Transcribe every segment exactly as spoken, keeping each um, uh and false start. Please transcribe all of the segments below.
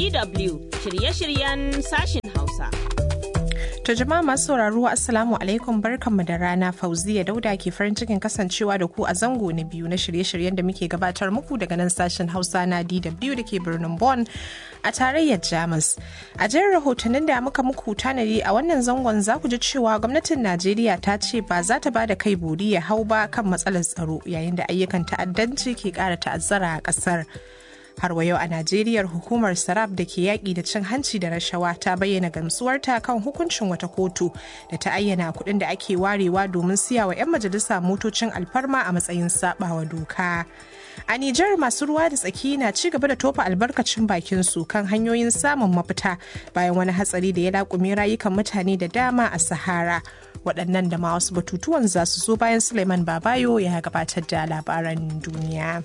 D W shirye-shiryen sashin Hausa. To jama'a masu sauraro Assalamu alaikum, barkanmu da rana. Fauziya Dauda ke farin cikin kasancewa da ku a zango na biyu na shirye-shiryen da muke gabatar muku daga nan sashen Hausa na D W da ke birnin Bonn a tarayyar Jamus. A jerin rahotannin da muka muku tanadi a wannan zangon za ku ji cewa gwamnatin Najeriya ta ce ba za ta ba da kai bori ya hau ba kan matsalar tsaro yayin da ayyukan ta'addanci ke ƙara ta'azzara a ƙasar. Har wa yau a Najeriya hukumar Sarab da ke yaƙi da cin hanci da rashawa ta bayyana gamsuwarta kan hukuncin wata kotu da ta ayyana kuɗin da ake warewa domin siya wa 'yan majalisa motocin alfarma a matsayin saɓawa doka. A Nijar masu ruwa da tsaki na ci gaba da tofa albarkacin bakin su kan hanyoyin samun mafita bayan wani hatsari da ya laƙume rayukan mutane da dama a Sahara. Waɗannan da ma wasu batutuwan za su zo bayan Suleiman Babayo ya gabatar da labaran duniya.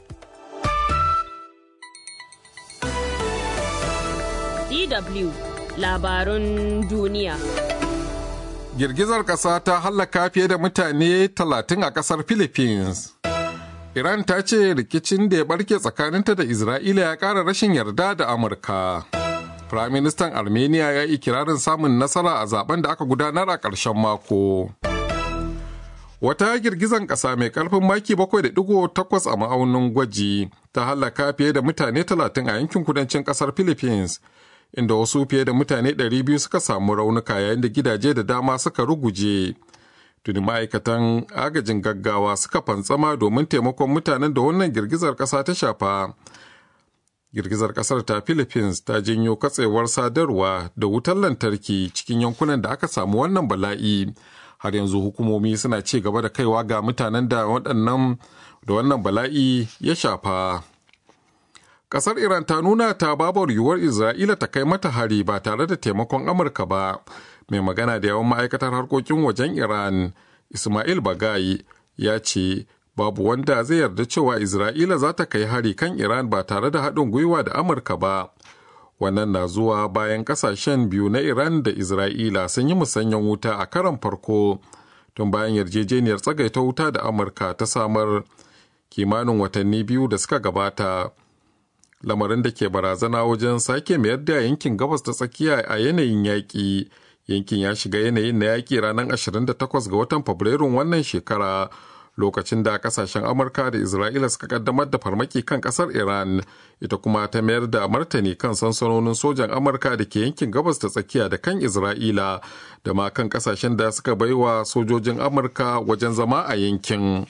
D W labarun duniya. Girgizar ƙasa ta hallaka fiye da mutane talatin a ƙasar Philippines. Iran ta ce rikicin da ya barke tsakaninta da Isra'ila ya ƙara rashin yarda da Amurka. Firaministan Armenia ya yi kirarin samun nasara a zaben da aka gudanar a ƙarshen mako. Wata girgizan ƙasa mai ƙarfin maki bakwai da digo takwas a ma'aunin gwaji ta hallaka fiye da mutane talatin a yankin kudancin ƙasar Philippines, inda wasu fiye da mutane ɗari biyu suka samu raunuka yayin da gidaje da dama suka ruguje. Tuni ma'aikatan agajin gaggawa suka fantsama domin taimakon mutanen da wannan girgizar ƙasa ta shafa. Girgizar ƙasar ta Philippines ta janyo katsewar sadarwa da wutar lantarki cikin yankunan da aka samu wannan bala'i. Har yanzu hukumomi suna ci gaba da kaiwa ga mutanen da waɗannan da wannan bala'i ya shafa. Ƙasar Iran ta nuna ta babar yiwuwar Isra'ila ta kai mata hari ba tare da taimakon Amurka ba. Mai magana da yawan ma'aikatar harkokin wajen Iran, Ismail Bagai, ya ce babu wanda zai yarda cewa Isra'ila za ta kai hari kan Iran ba tare da haɗin gwiwa da Amurka ba. Wannan na zuwa bayan ƙasashen biyu na Iran da Isra'ila sun yi musanyen wuta a karon farko tun bayan yarjejeniyar tsagaita wuta da Amurka ta samar kimanin watanni biyu da suka gabata. Lamarin da ke barazana wajen sake mayar da yankin gabas ta tsakiya a yanayin yaƙi. Yankin ya shiga yanayin na yaƙi ranar ashirin da takwas ga watan Fabrairun wannan shekara, lokacin da kasashen Amurka da Isra'ila suka kaddamar da farmaki kan ƙasar Iran, ita kuma ta mayar da martani kan sansanonin sojan Amurka da ke yankin gabas ta tsakiya da kan Isra'ila, da ma kan ƙasashen da suka baiwa sojojin Amurka wajen zama a yankin.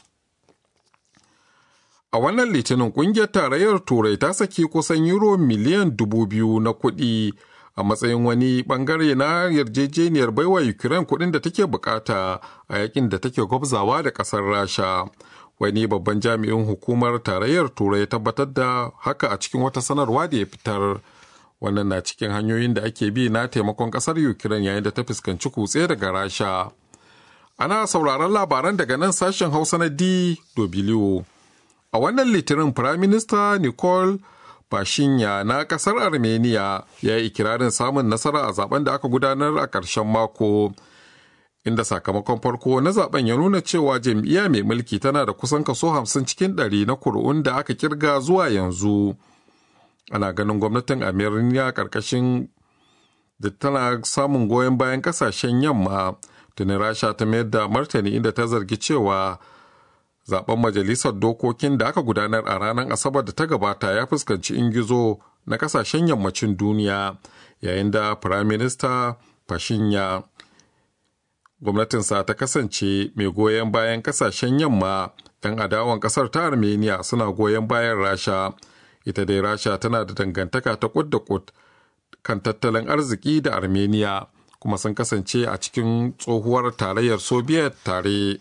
A wannan litinin kungiyar tarayyar Turai ta saki kusan euro miliyan dubu biyu na kuɗi a matsayin wani bangare na yarjejeniyar baiwa Ukraine kuɗin da take bukata a yakin da take gwabzawa da ƙasar Rasha. Wani babban jami'in hukumar tarayyar Turai ya tabbatar da haka a cikin wata sanarwa da ya fitar. Wannan na cikin hanyoyin da ake bi na taimakon ƙasar Ukraine yayin da ta fuskanci kutse daga Rasha. Ana sauraron labaran daga nan sashen Hausa na D W. A wannan litinin Firaminista Nicole Pashinyan na kasar Armenia ya yi ikirarin samun nasara a zaben da aka gudanar a ƙarshen mako, inda sakamakon farko na zaben ya nuna cewa jam'iyya mai mulki tana da kusan kaso hamsin cikin ɗari na kuri'un da aka kirga zuwa yanzu. Ana ganin gwamnatin Armenia ƙarƙashin da tana samun goyon bayan ƙasashen yamma. Tuni Rasha ta mayar da martani inda ta zargi cewa zaben majalisar dokokin da aka gudanar a ranar Asabar da ta gabata ya fuskanci ingizo na kasashen yammacin duniya, yayin da Firaminista Pashinyan gwamnatinsa ta kasance mai goyon bayan kasashen yamma. 'Yan adawan kasar ta Armenia suna goyon bayan Rasha. Ita dai Rasha tana da dangantaka ta kud da kud kan tattalin arziki da Armenia, kuma sun kasance a cikin tsohuwar tarayyar Soviet tare.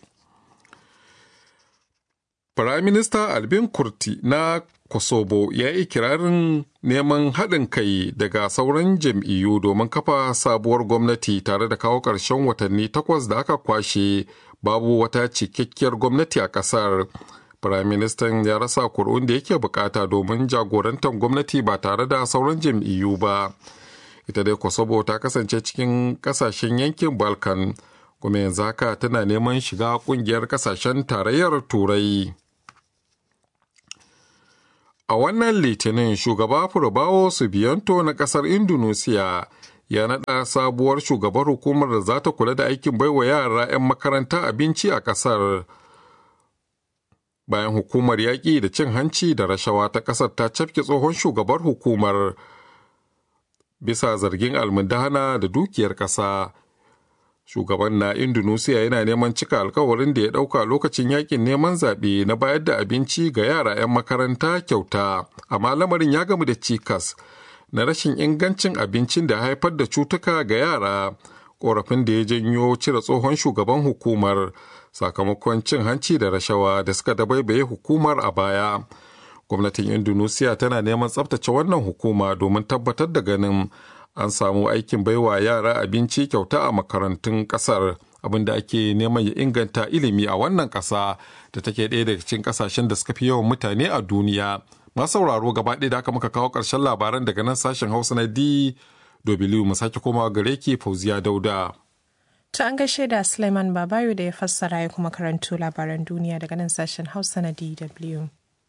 Firaminista Albin Kurti na Kosovo ya yi kirarin neman haɗin kai daga sauran jam'iyyu domin kafa sabuwar gwamnati tare da kawo ƙarshen watanni takwas da aka kwashe babu wata cikakkiyar gwamnati a ƙasar. Firaministan ya rasa kuri'un da yake bukata domin jagorantar gwamnati ba tare da sauran jam'iyyu ba. Ita dai Kosovo ta kasance cikin ƙasashen yankin Balkan, kuma yanzu haka tana neman shiga ƙungiyar ƙasashen tarayyar Turai. A wannan litinin shugaba Prabowo Subianto na ƙasar Indonesia ya naɗa sabuwar shugabar hukumar da za ta kula da aikin baiwa yara 'yan makaranta abinci a ƙasar. Bayan hukumar yaƙi da cin hanci da rashawa ta ƙasar ta cafke tsohon shugabar hukumar bisa zargin almundahana da dukiyar ƙasa. Shugaban na Indonesia yana neman cika alkawarin da ya ɗauka lokacin yakin neman zaɓe na bayar da abinci ga yara 'yan makaranta kyauta, amma lamarin ya gamu da cikas na rashin ingancin abincin da haifar da cutuka ga yara, ƙorafin da ya janyo cire tsohon shugaban hukumar sakamakon cin hanci da rashawa da suka dabaibaye hukumar a baya. Gwamnatin Indonesia tana neman tsabtace wannan hukuma domin tabbatar da ganin an samu aikin baiwa yara abinci kyauta a makarantun kasar, abinda ake neman ya inganta ilimi a wannan kasa da take ɗaya daga cikin kasashen da suka fi yawan mutane a duniya. Masu sauraro gaba ɗaya da aka muka kawo ƙarshen labaran daga nan sashen Hausa na D W mu sake komawa gare ki Fauziya Dauda. Ta an gaishe da Suleiman Babayo da ya fassara ya kuma karanto labaran duniya daga nan sashen Hausa na D W.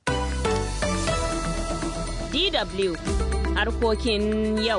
D W harkokin yau.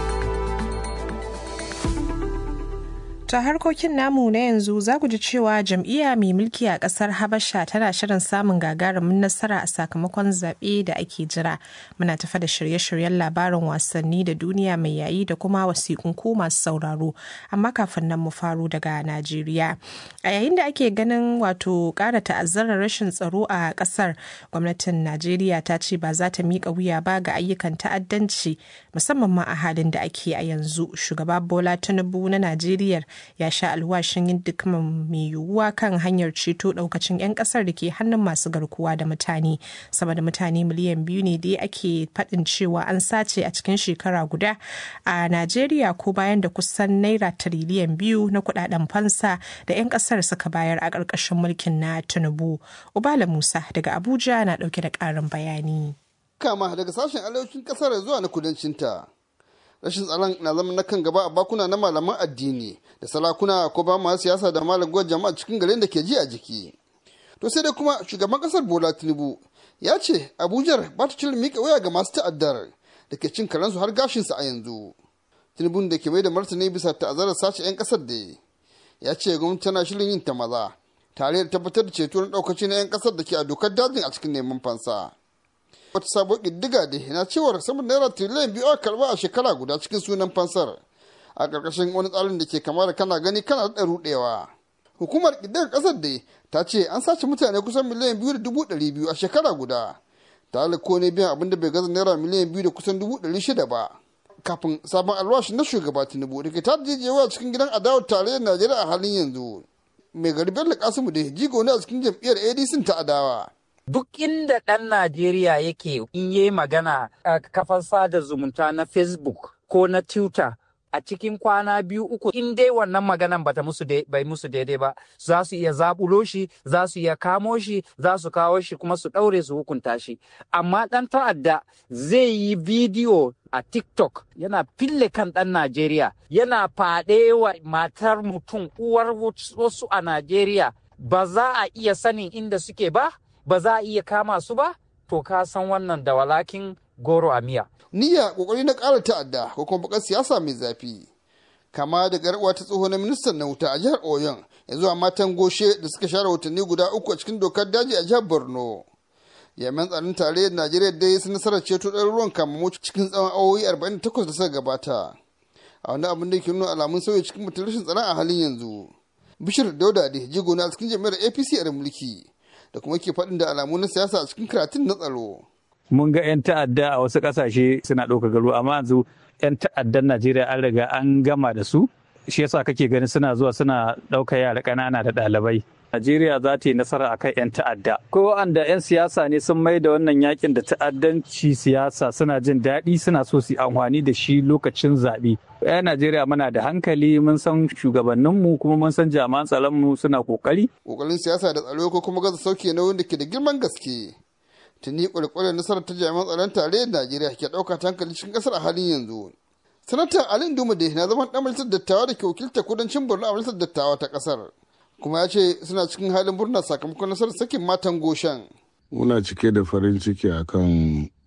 Ta harkokin namu na yanzu za ku ji cewa jam'iyya mai mulki a kasar Habasha tana shirin samun gagarumin nasara a sakamakon zaɓe da ake jira. Muna tafa da shirye-shiryen labarin wasanni da duniya mai yayi da kuma wasiƙun ko masu sauraro. Amma kafin nan mu faru daga Najeriya. A yayin da ake ganin wato ƙara ta'azzarar rashin tsaro a ƙasar, gwamnatin Najeriya ta ce ba za ta miƙa wuya ba ga ayyukan ta'addanci musamman ma a halin da ake a yanzu. Shugaba Bola Tinubu na Najeriya ya sha alwashin yin duk mai yiwuwa kan hanyar ceto daukacin 'yan kasar da ke hannun masu garkuwa da mutane. Sama da mutane miliyan biyu ne dai ake faɗin cewa an sace a cikin shekara guda a Najeriya, ko bayan da kusan naira tiriliyan biyu na kudaden fansa da 'yan kasar suka bayar a ƙarƙashin mulkin na Tinubu. Ubala Musa daga Abuja na ɗauke da ƙarin bayani. Kama daga sashen arewacin kasar zuwa na kudancinta. Rashin tsaron na zama na kan gaba a bakuna na malaman addini da sarakuna ko ba masu siyasa da malaguwar jama'a cikin garin da ke ji a jiki. To sai dai kuma shugaban kasar Bola Tinubu ya ce Abuja ba ta cire mika waya ga masu ta'addar da ke cin karansu har gashinsa a yanzu. Tinubu da ke mai da martani bisa ta'azzarar sace 'yan kasar da ya ce gwamnati tana shirin yin ta maza tare da tabbatar da ceto na ɗaukaci na 'yan kasar da ke a dokar dajin a cikin neman fansa. Wata sabon ƙiddiga da na cewar saman naira tiriliyan biyu a karba a shekara guda cikin sunan fansar a ƙarƙashin wani tsarin da ke kama da kana gani kana da ruɗewa. Hukumar ƙiddigar ƙasar da ta ce an sace mutane kusan miliyan biyu da dubu ɗari biyu a shekara guda. Ta ko ne biyan abin da bai gaza naira miliyan biyu da kusan dubu ɗari shida ba. Kafin sabon alwashi na shugaba Tinubu da ke ta jijewa cikin gidan adawar tarayyar Najeriya a halin yanzu. Mai gari Bello Kasimu da jigo ne a cikin jam'iyyar A D C ta adawa. Duk inda ɗan Najeriya yake in yi magana a kafar sada zumunta na Facebook ko na Twitter a cikin kwana biyu uku in dai wannan maganan bata musu bai musu daidai ba, za su iya zabulo shi, za su iya kamo shi, za su kawo shi kuma su ɗaure su hukunta shi. Amma ɗan ta'adda zai yi bidiyo a TikTok yana fille kan ɗan Najeriya, yana faɗe wa matar mutum, uwar wasu a Najeriya, ba za a iya sanin inda suke ba. Ba za a iya kama su ba, to ka san wannan da walakin goro a miya. Niyya kokari na ƙara ta'adda ko kuma bakar siyasa mai zafi. Kama da garkuwa ta tsoho na ministan na wuta a jihar Oyon ya zuwa matan goshe da suka share watanni guda uku a cikin dokar daji a jihar Borno. Jami'an tsaron tarayyar Najeriya dai sun nasarar ceto ɗaruruwan kamamu cikin tsawon awowi arba'in da takwas da suka gabata. A wani abin da ke nuna alamun sauyi cikin mutum rashin tsaron a halin yanzu. Bishir Dauda da jigo na cikin jami'ar A P C a mulki. Da kuma ke faɗin da alamu na siyasa a cikin karatun na tsaro. Mun ga 'yan ta'adda a wasu ƙasashe suna ɗauka garo, amma yanzu 'yan ta'addan Najeriya an riga an gama da su. Shi yasa kake ganin suna zuwa suna ɗauka yara ƙanana da ɗalibai. Najeriya za ta yi nasara a kan 'yan ta'adda. Ko wanda 'yan siyasa ne sun mai da wannan yakin da ta'addanci siyasa suna jin daɗi, suna so su yi amfani da shi lokacin zaɓe. 'Yan Najeriya muna da hankali, mun san shugabanninmu kuma mun san jami'an tsaronmu suna kokari. Kokarin siyasa da tsaro ko kuma gaza sauke nauyin da ke da girman gaske. Tuni kwalkwalar nasarar ta jami'an tsaron tarayyar Najeriya ke ɗauka ta hankali cikin ƙasar a halin yanzu. Sanatan Ali Dumade na zaman ɗan majalisar dattawa da ke wakiltar kudancin Borno a majalisar dattawa ta ƙasar. Kuma ya ce suna cikin halin murna sakamakon nasarar sakin matan goshen. Muna cike da farin ciki akan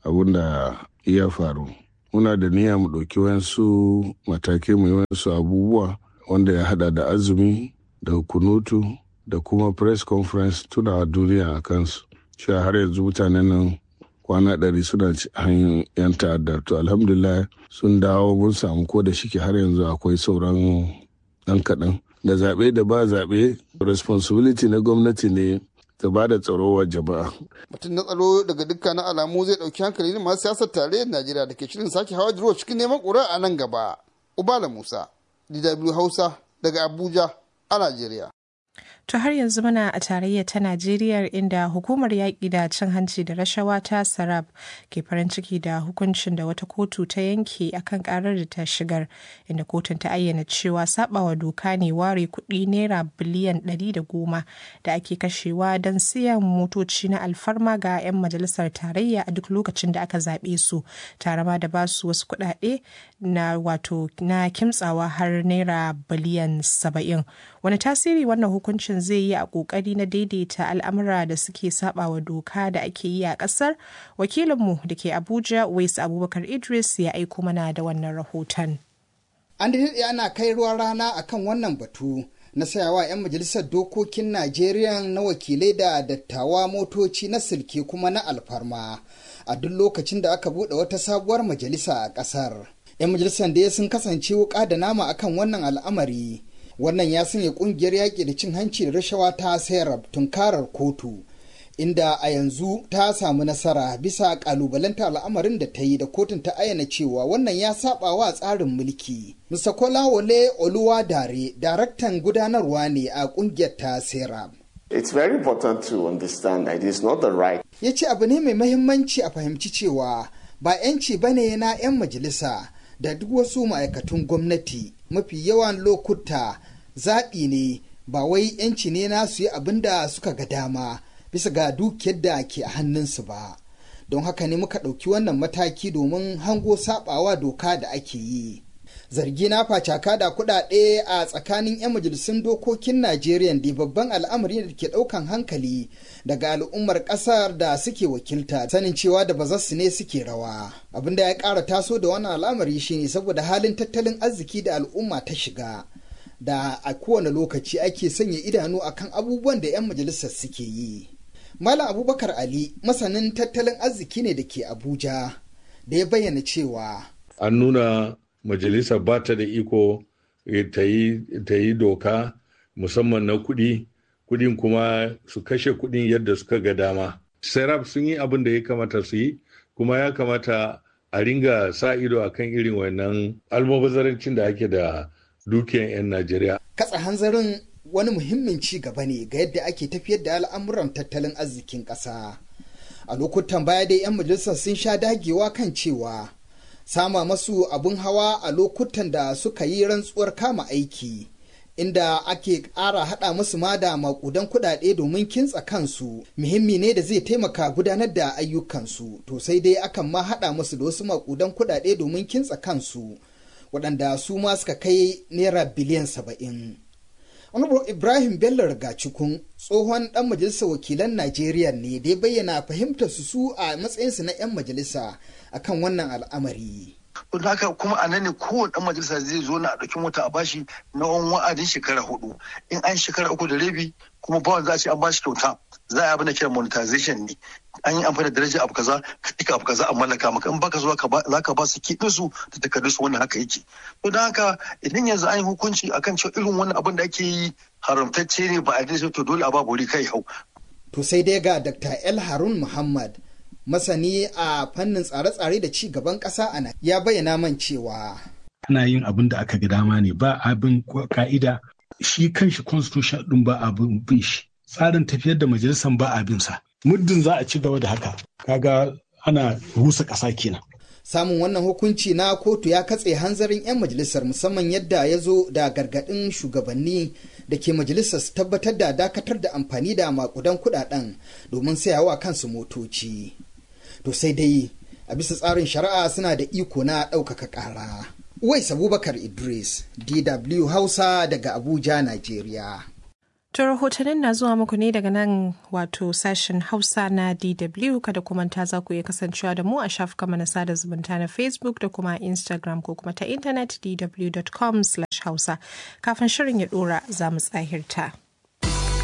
abin da ya faru. Muna da niyya mu ɗauki wasu matakai mu yi wasu abubuwa wanda ya hada da azumi da kunutu da kuma press conference tuna duniya a kansu. Shi har yanzu mutanen nan kwana ɗari suna hanyar 'yan ta'adda. To alhamdulillah sun dawo mun samu ko da shike har yanzu akwai sauran ɗan kaɗan. Da zaɓe da ba zaɓe responsibility na gwamnati ne ta ba da tsaro wa jama'a. Mutum na tsaro daga dukkanin alamu zai ɗauki hankali ne masu siyasar tarayyar Najeriya da ke shirin sake hawa jirwa cikin neman ƙuri'a a nan gaba. Ubala Musa, D W Hausa daga Abuja a Najeriya. To har yanzu muna a tarayyar ta Najeriya inda hukumar yaƙi da cin hanci da rashawa ta Sarab ke farin ciki da hukuncin da wata kotu ta yanke akan karar da ta shigar, inda kotun ta ayyana cewa sabawa doka ne ware kuɗi naira biliyan ɗari da goma da ake kashewa don siyan motoci na alfarma ga 'yan majalisar tarayya a duk lokacin da aka zaɓe su, tare ma da basu wasu kuɗaɗe na wato na kimtsawa har naira biliyan saba'in. Wani tasiri wannan hukuncin zai yi a kokari na daidaita al'amura da suke sabawa doka da ake yi a kasar? Wakilinmu da ke Abuja, Wais Abubakar Idris, ya aiko mana da wannan rahoton. An daɗe ana kai ruwa rana akan wannan batu na sayawa 'yan majalisar dokokin Najeriya na wakilai da dattawa motoci na silke kuma na alfarma a duk lokacin da aka buɗe wata sabuwar majalisa a ƙasar. 'Yan majalisar da sun kasance wuƙa da nama akan wannan al'amari. Wannan ya sanya kungiyar yaƙi da cin hanci da rashawa ta Sarab tunkarar kotu, inda a yanzu ta samu nasara bisa ƙalubalanta al'amarin da ta yi da kotun ta ayyana cewa wannan ya saba wa tsarin mulki. Mister Kolawole Oluwadare, daraktan gudanarwa ne a kungiyar ta Sarab. It's very important to understand that it is not the right. Ya ce abu ne mai mahimmanci a fahimci cewa ba 'yanci bane na 'yan majalisa da duk wasu ma'aikatun gwamnati, mafi yawan lokuta zaɓi ne, ba wai 'yanci ne na su yi abin da suka ga dama bisa ga dukiyar da ke a hannunsu ba. Don haka ne muka ɗauki wannan mataki domin hango saɓawa doka da ake yi. Zargi na facaka da kuɗaɗe a tsakanin 'yan majalisun dokokin Najeriya da babban al'amari da ke ɗaukan hankali daga al'ummar ƙasar da suke wakilta, sanin cewa da bazarsu ne suke rawa. Abin da ya ƙara taso da wannan al'amari shine saboda halin tattalin arziki da al'umma ta shiga, da a kowane lokaci ake sanya idanu akan abubuwan da 'yan majalisar suke yi. Malam Abubakar Ali, masanin tattalin arziki ne da ke Abuja, da ya bayyana cewa an nuna majalisa ba ta da iko ta yi doka musamman na kuɗi, kuɗin kuma su kashe kuɗin yadda suka ga dama. Serap sun yi abin da ya kamata su yi, kuma ya kamata a ringa sa ido a kan irin wannan almubazarancin da ake da dukiyan 'yan Najeriya. Katsa hanzarin wani muhimmin ci gaba ne ga yadda ake tafiyar da al'amuran tattalin arzikin ƙasa. A lokutan baya dai 'yan majalisar sun sha dagewa kan cewa sama masu abin hawa a lokutan da suka yi rantsuwar kama aiki, inda ake ƙara haɗa musu ma da maƙudan kuɗaɗe domin kintsa kansu, muhimmi ne da zai taimaka gudanar da ayyukansu. To sai dai akan ma haɗa musu da wasu maƙudan kuɗaɗe domin kintsa kansu, waɗanda su ma suka kai naira biliyan saba'in. Honorable Ibrahim Bello Rigacikun, tsohon ɗan majalisar wakilan Najeriya ne da ya bayyana fahimtar su su a matsayinsu na 'yan majalisa akan wannan al'amari. Don haka kuma a nan ne kowane ɗan majalisa zai zo na a ɗauki mota a bashi na wani wa'adin shekara hudu. In an shekara uku da rabi kuma ba wanda za a ce an bashi kyauta, za a yi abin da kira monetization ne. An yi amfani da darajar abu kaza, ka ɗika abu kaza a mallaka maka, in baka zo za ka ba su kiɗin su da takardun su, wannan haka yake. To don haka idan yanzu an yi hukunci akan cewa irin wannan abin da ake yi haramtacce ne ba a yi to dole a ba bori kai hau. To sai dai ga Dakta El Harun Muhammad, masani a fannin tsare-tsare da ci gaban ƙasa a nan, ya bayyana man cewa ana yin abin da aka ga dama ne, ba abin ka'ida, shi kanshi constitution ɗin ba abin bin shi, tsarin tafiyar da majalisar ba abin sa. Muddin za a ci gaba da haka, kaga ana rusa ƙasa kenan. Samun wannan hukunci na kotu ya katse hanzarin 'yan majalisar, musamman yadda ya zo da gargaɗin shugabanni da ke majalisar su tabbatar da dakatar da amfani da makudan kuɗaɗen domin sayawa kansu motoci. To sai dai a bisa tsarin shari'a suna da iko na ɗaukaka ƙara. Uwais Abubakar Idris, D W Hausa daga Abuja, Najeriya. To rahotannin na zuwa muku ne daga nan wato sashen Hausa na D W, kada kuma ta za ku iya kasancewa da mu a shafukan na sada zumunta na Facebook da kuma Instagram ko kuma ta intanet d w dot com slash hausa. Kafin shirin ya dora za mu tsahirta.